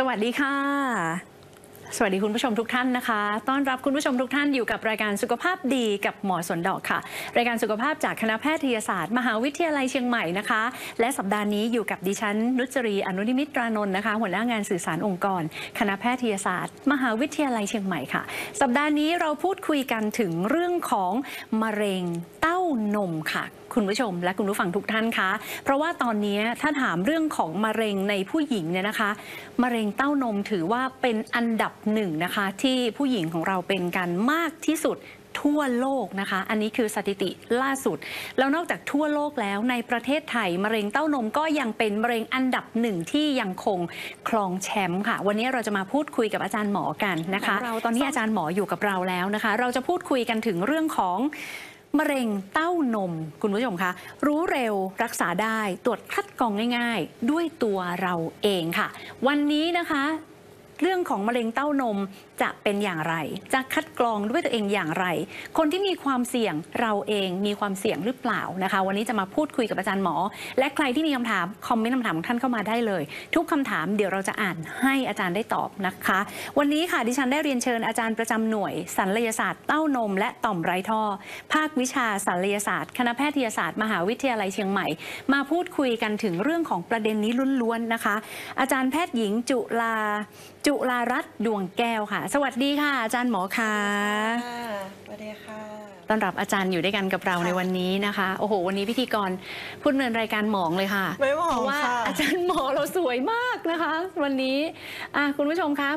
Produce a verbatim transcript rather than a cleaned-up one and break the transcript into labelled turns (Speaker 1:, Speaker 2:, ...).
Speaker 1: วัสดีค่ะสวัสดีคุณผู้ชมทุกท่านนะคะต้อนรับคุณผู้ชมทุกท่านอยู่กับรายการสุขภาพดีกับหมอสวนดอกค่ะรายการสุขภาพจากคณะแพทยศาสตร์มหาวิทยาลัยเชียงใหม่นะคะและสัปดาห์นี้อยู่กับดิฉันนุจรีอนุนิมิตรานนท์นะคะหัวหน้างานสื่อสารองค์กรคณะแพทยศาสตร์มหาวิทยาลัยเชียงใหม่ค่ะสัปดาห์นี้เราพูดคุยกันถึงเรื่องของมะเร็งเต้านมค่ะคุณผู้ชมและคุณผู้ฟังทุกท่านคะเพราะว่าตอนนี้ถ้าถามเรื่องของมะเร็งในผู้หญิงเนี่ยนะคะมะเร็งเต้านมถือว่าเป็นอันดับหนึ่งนะคะที่ผู้หญิงของเราเป็นกันมากที่สุดทั่วโลกนะคะอันนี้คือสถิติล่าสุดแล้วนอกจากทั่วโลกแล้วในประเทศไทยมะเร็งเต้านมก็ยังเป็นมะเร็งอันดับหนึ่งที่ยังคงครองแชมป์ค่ะวันนี้เราจะมาพูดคุยกับอาจารย์หมอกันนะคะเราตอนนี้อาจารย์หมออยู่กับเราแล้วนะคะเราจะพูดคุยกันถึงเรื่องของมะเร็งเต้านมคุณผู้ชมคะรู้เร็วรักษาได้ตรวจคัดกรองง่ายๆด้วยตัวเราเองค่ะวันนี้นะคะเรื่องของมะเร็งเต้านมจะเป็นอย่างไรจะคัดกรองด้วยตัวเองอย่างไรคนที่มีความเสี่ยงเราเองมีความเสี่ยงหรือเปล่านะคะวันนี้จะมาพูดคุยกับอาจารย์หมอและใครที่มีคำถามคอมเมนต์คำถามของท่านเข้ามาได้เลยทุกคำถามเดี๋ยวเราจะอ่านให้อาจารย์ได้ตอบนะคะวันนี้ค่ะดิฉันได้เรียนเชิญอาจารย์ประจำหน่วยศัลยศาสตร์เต้านมและต่อมไร้ท่อภาควิชาศัลยศาสตร์คณะแพทยศาสตร์มหาวิทยาลัยเชียงใหม่มาพูดคุยกันถึงเรื่องของประเด็นนี้ล้วนๆนะคะอาจารย์แพทย์หญิงจุฬาจุฬารัตน์ดวงแก้วค่ะสวัสดีค่ะอาจารย์หมอค่ะ
Speaker 2: สวัสดีค่ะ
Speaker 1: ต้อนรับอาจารย์อยู่ด้วยกันกับเราในวันนี้นะคะโอ้โหวันนี้พิธีกรพูดเนินรายการหมองเลยค่ะ
Speaker 2: ไม่หมอง
Speaker 1: เพราะว่าอาจารย์หมอเราสวยมากนะคะวันนี้คุณผู้ชมคะ